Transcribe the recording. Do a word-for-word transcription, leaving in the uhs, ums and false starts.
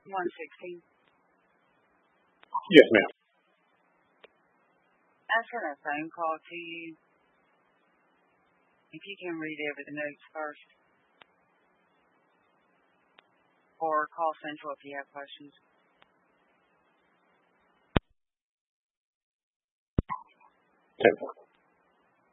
one sixty. Yes, ma'am. I sent a phone call to you. If you can read over the notes first. Or call Central if you have questions. ten four.